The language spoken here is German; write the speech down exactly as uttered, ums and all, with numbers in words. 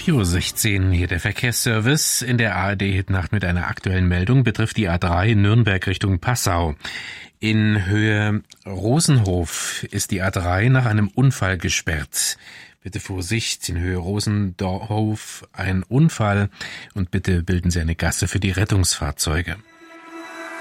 vier Uhr sechzehn, hier der Verkehrsservice in der A R D-Hitnacht mit einer aktuellen Meldung betrifft die A drei Nürnberg Richtung Passau. In Höhe Rosenhof ist die A drei nach einem Unfall gesperrt. Bitte Vorsicht, in Höhe Rosenhof ein Unfall und bitte bilden Sie eine Gasse für die Rettungsfahrzeuge.